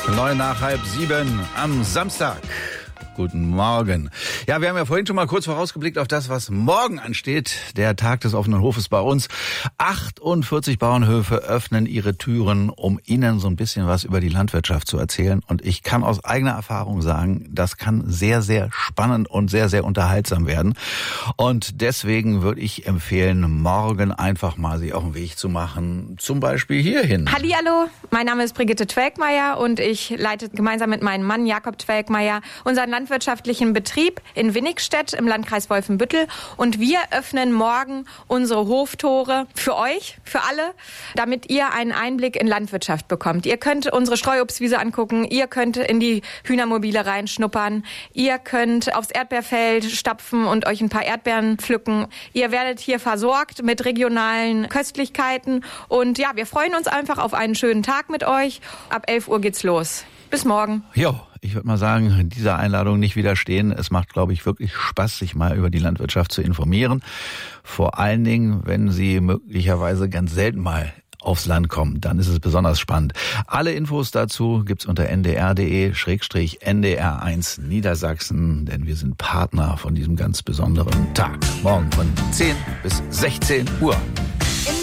6:09 am Samstag. Guten Morgen. Ja, wir haben ja vorhin schon mal kurz vorausgeblickt auf das, was morgen ansteht. Der Tag des offenen Hofes bei uns. 48 Bauernhöfe öffnen ihre Türen, um Ihnen so ein bisschen was über die Landwirtschaft zu erzählen. Und ich kann aus eigener Erfahrung sagen, das kann sehr, sehr spannend und sehr, sehr unterhaltsam werden. Und deswegen würde ich empfehlen, morgen einfach mal sich auf den Weg zu machen. Zum Beispiel hierhin. Hallihallo, mein Name ist Brigitte Twelkmeier und ich leite gemeinsam mit meinem Mann Jakob Twelkmeier unseren landwirtschaftlichen Betrieb in Winnigstedt im Landkreis Wolfenbüttel. Und wir öffnen morgen unsere Hoftore für euch, für alle, damit ihr einen Einblick in Landwirtschaft bekommt. Ihr könnt unsere Streuobstwiese angucken, ihr könnt in die Hühnermobile reinschnuppern, ihr könnt aufs Erdbeerfeld stapfen und euch ein paar Erdbeeren pflücken. Ihr werdet hier versorgt mit regionalen Köstlichkeiten. Und ja, wir freuen uns einfach auf einen schönen Tag mit euch. Ab 11 Uhr geht's los. Bis morgen. Jo, ich würde mal sagen, dieser Einladung nicht widerstehen. Es macht, glaube ich, wirklich Spaß, sich mal über die Landwirtschaft zu informieren. Vor allen Dingen, wenn Sie möglicherweise ganz selten mal aufs Land kommen, dann ist es besonders spannend. Alle Infos dazu gibt's unter ndr.de/ndr1 Niedersachsen, denn wir sind Partner von diesem ganz besonderen Tag. Morgen von 10 bis 16 Uhr.